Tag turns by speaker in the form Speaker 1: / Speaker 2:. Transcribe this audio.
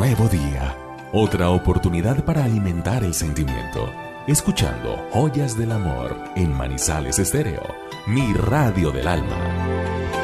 Speaker 1: nuevo día, otra oportunidad para alimentar el sentimiento. Escuchando Joyas del Amor en Manizales Estéreo, mi radio del alma.